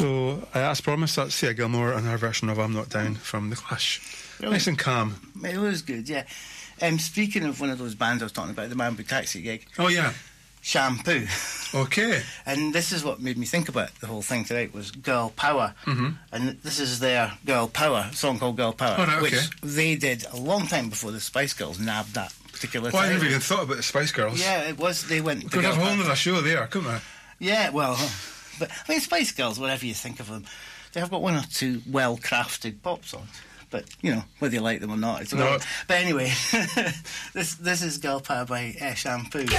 So, as promised, that's Sia Gilmore and her version of I'm Not Down from The Clash. Really? Nice and calm. It was good, yeah. Speaking of one of those bands I was talking about, the Man Big Taxi gig, Oh, yeah. Shampoo. Okay. And this is what made me think about the whole thing tonight, was Girl Power. And this is their Girl Power, a song called Girl Power, Oh, right, okay. which they did a long time before the Spice Girls nabbed that particular Well, I title. never even thought about the Spice Girls. Yeah, it was. They went to Could Girl have a whole Power. other show there, couldn't I? Yeah, well, but I mean, Spice Girls, whatever you think of them, they have got one or two well-crafted pop songs. But, you know, whether you like them or not, it's No. But anyway, this is Girl Power by Shampoo.